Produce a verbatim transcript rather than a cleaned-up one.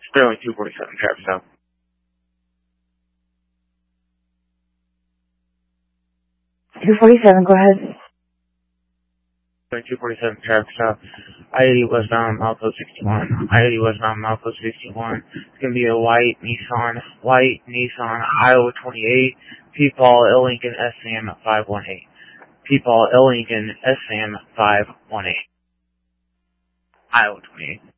Sterling two forty-seven, traffic stop. two forty-seven, go ahead. Sterling two forty-seven, traffic stop. I eighty westbound, milepost sixty-one. I eighty westbound, milepost sixty-one. It's going to be a white Nissan, white Nissan Iowa twenty-eight, P. Paul L. Lincoln S M five one eight. P. Paul L. Lincoln S M five one eight. Iowa twenty-eight.